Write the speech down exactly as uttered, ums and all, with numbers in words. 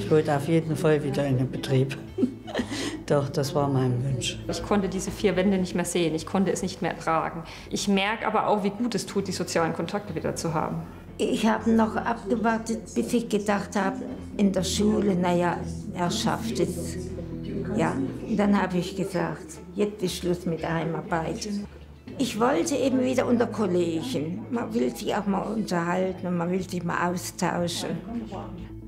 Ich wollte auf jeden Fall wieder in den Betrieb. Doch, das war mein Wunsch. Ich konnte diese vier Wände nicht mehr sehen, ich konnte es nicht mehr ertragen. Ich merke aber auch, wie gut es tut, die sozialen Kontakte wieder zu haben. Ich habe noch abgewartet, bis ich gedacht habe, in der Schule, naja, er schafft es. Ja, und dann habe ich gesagt, jetzt ist Schluss mit der Heimarbeit. Ich wollte eben wieder unter Kollegen. Man will sich auch mal unterhalten und man will sich mal austauschen.